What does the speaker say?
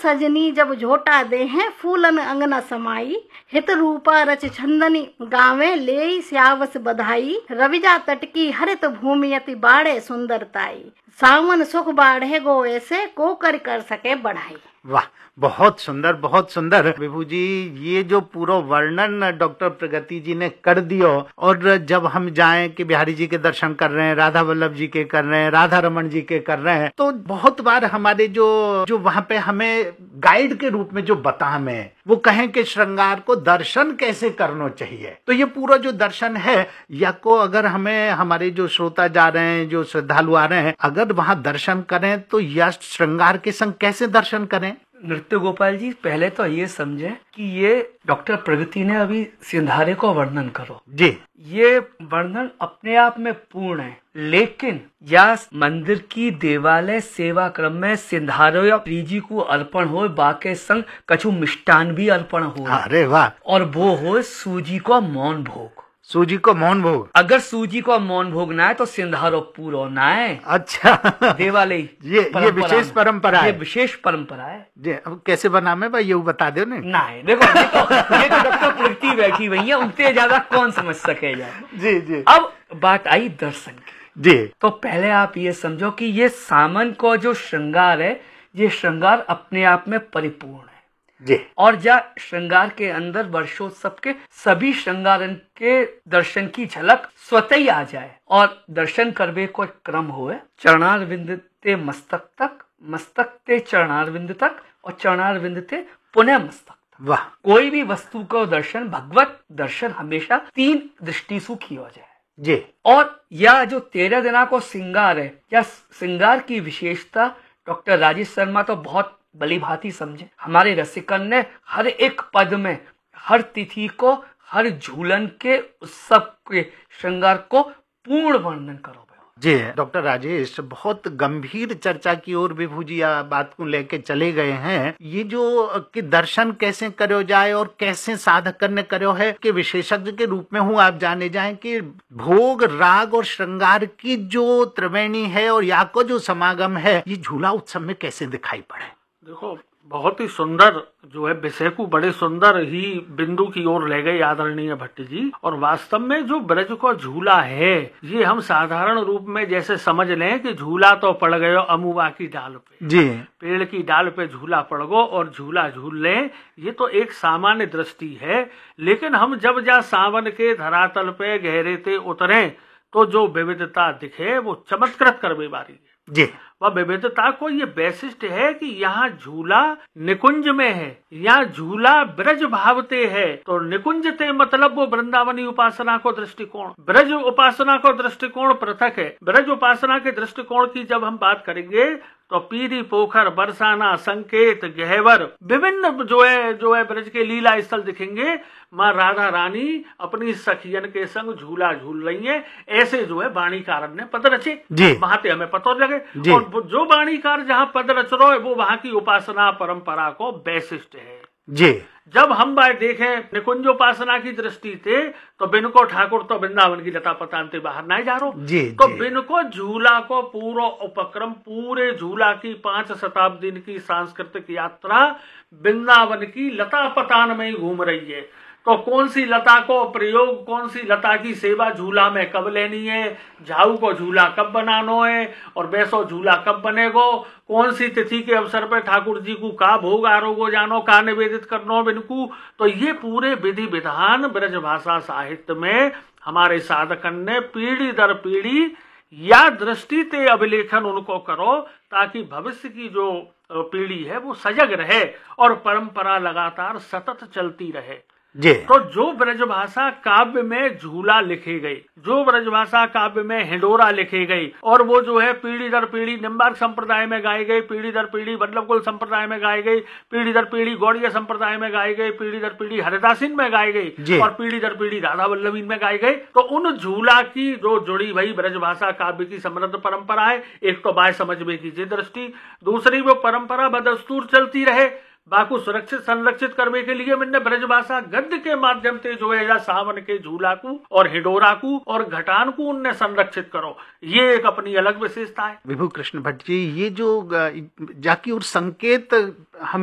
सजनी जब झोटा दे हैं फूलन अंगना समाई, हित रूपा रच छंदनी गावे ले श्यावस बधाई, रविजा तट की हरित भूमि अति बाड़े सुंदरताई, सावन सुख बाढ़े गो ऐसे को कर सके बढ़ाई। वाह, बहुत सुंदर, बहुत सुंदर। विभू जी, ये जो पूरा वर्णन डॉक्टर प्रगति जी ने कर दियो, और जब हम जाएं कि बिहारी जी के दर्शन कर रहे हैं, राधा वल्लभ जी के कर रहे हैं, राधा रमन जी के कर रहे हैं, तो बहुत बार हमारे जो वहां पे हमें गाइड के रूप में जो बता हमें वो कहें कि श्रृंगार को दर्शन कैसे करना चाहिए। तो ये पूरा जो दर्शन है, या को अगर हमें हमारे जो श्रोता जा रहे हैं, जो श्रद्धालु आ रहे हैं, अगर वहां दर्शन करें तो यह श्रृंगार के संग कैसे दर्शन करें? नृत्य गोपाल जी, पहले तो ये समझे कि ये डॉक्टर प्रगति ने अभी सिंधारे को वर्णन करो जी, ये वर्णन अपने आप में पूर्ण है, लेकिन या मंदिर की देवालय सेवा क्रम में सिंधारो या प्रीजी को अर्पण हो, बाके संग कछु मिष्टान भी अर्पण हो। अरे वाह! और वो हो सूजी को मौन भोग। सूजी को मौन भोग, अगर सूजी को मौन भोग ना है तो सिंधारो पूरा ना है। अच्छा, देवालय ये विशेष परंपरा है, ये विशेष परंपरा है जी। अब कैसे बना में भाई, ये बता दो ना। नहीं, देखो ये तो डॉक्टर प्रगति बैठी हुई है, उनसे ज्यादा कौन समझ सकेगा। जी जी। अब बात आई दर्शन की जी। तो पहले आप ये समझो कि ये सामन को जो श्रृंगार है, ये श्रृंगार अपने आप में परिपूर्ण है जी। और जा श्रृंगार के अंदर वर्षोत्सव के सभी श्रृंगारन के दर्शन की झलक स्वतः ही आ जाए, और दर्शन करवे को क्रम होए चरणारविंद ते मस्तक तक, मस्तक ते चरणारविंद तक, और चरणारविंद ते पुनः मस्तक तक। वाह! कोई भी वस्तु को दर्शन, भगवत दर्शन हमेशा 3 दृष्टि से किया जाए जी। और यह जो 13 दिना को श्रृंगार है, या श्रृंगार की विशेषता डॉक्टर राजेश शर्मा तो बहुत भली भांति समझे। हमारे रसिकन ने हर एक पद में, हर तिथि को, हर झूलन के उत्सव के श्रृंगार को पूर्ण वर्णन करो जी। डॉक्टर राजेश, बहुत गंभीर चर्चा की ओर विभू जी बात को लेके चले गए हैं। ये जो कि दर्शन कैसे करो जाए और कैसे साधक करने करो है कि विशेषज्ञ के रूप में हूँ आप जाने जाएं कि भोग, राग और श्रृंगार की जो त्रिवेणी है और या को जो समागम है, ये झूला उत्सव में कैसे दिखाई पड़े? देखो, बहुत ही सुंदर जो है विषय को बड़े सुंदर ही बिंदु की ओर ले गए आदरणीय भट्ट जी। और वास्तव में जो ब्रज को झूला है, ये हम साधारण रूप में जैसे समझ लें कि झूला तो पड़ गयो अमुआ की डाल पे जी, पेड़ की डाल पे झूला पड़ गो और झूला झूल लें, ये तो एक सामान्य दृष्टि है। लेकिन हम जब जा सावन के धरातल पे गहरे ते उतरे तो जो विविधता दिखे वो चमत्कृत कर बेबारी है जी। वह विविधता को ये वैशिष्ट है कि यहाँ झूला निकुंज में है, यहाँ झूला ब्रज भावते है। तो निकुंज ते मतलब वो वृंदावनी उपासना को दृष्टिकोण, ब्रज उपासना को दृष्टिकोण पृथक है। ब्रज उपासना के दृष्टिकोण की जब हम बात करेंगे तो पीरी, पोखर, बरसाना, संकेत, गहवर, विभिन्न जो है ब्रज के लीला स्थल दिखेंगे। माँ राधा रानी अपनी सखियन के संग झूला झूल रही है। ऐसे जो है वाणीकार ने पद रचे, वहां पे हमें पता लगे। और जो वाणीकार जहाँ पद रच रहे है वो वहां की उपासना परंपरा को वैशिष्ट है जी। जब हम बात देखें निकुंज उपासना की दृष्टि से तो बिनको ठाकुर तो वृंदावन की लता पतानते बाहर नहीं जा रहा जी, तो जी। बिनको झूला को पूरा उपक्रम, पूरे झूला की 5 शताब्दी की सांस्कृतिक यात्रा वृंदावन की लता पतान में ही घूम रही है। तो कौन सी लता को प्रयोग, कौन सी लता की सेवा झूला में कब लेनी है, झाऊ को झूला कब बनानो है और वैसो झूला कब बनेगो, कौन सी तिथि के अवसर पर ठाकुर जी को का भोग आरोगो जानो, का निवेदित करनो बिनको। तो ये पूरे विधि विधान ब्रज भाषा साहित्य में हमारे साधकन ने पीढ़ी दर पीढ़ी या दृष्टि ते अभिलेखन उनको करो ताकि भविष्य की जो पीढ़ी है वो सजग रहे और परंपरा लगातार सतत चलती रहे। जी। तो जो ब्रजभाषा काव्य में झूला लिखे गई, जो ब्रजभाषा काव्य में हिंडोरा लिखे गई और वो जो है पीढ़ी दर पीढ़ी निम्बार्क संप्रदाय में गाई गई, पीढ़ी दर पीढ़ी वल्लभकुल संप्रदाय में गाई गई, पीढ़ी दर पीढ़ी गौड़ीय संप्रदाय में गाई गई, पीढ़ी दर पीढ़ी हरिदासीन में गाई गई और पीढ़ी दर पीढ़ी राधा वल्लभीन में गाई गई। तो उन झूला की जो जुड़ी भई ब्रजभाषा काव्य की समृद्ध परंपरा है, एक तो बाय समझ में की दृष्टि, दूसरी वो परंपरा बदस्तूर चलती रहे, बाकू सुरक्षित संरक्षित करने के लिए मैंने ब्रजभाषा गद्य के माध्यम से जो है या सावन के झूला को और हिडोरा को और घटान को उनने संरक्षित करो, ये एक अपनी अलग विशेषता है। विभू कृष्ण भट्ट जी, ये जो जाकी और संकेत हमें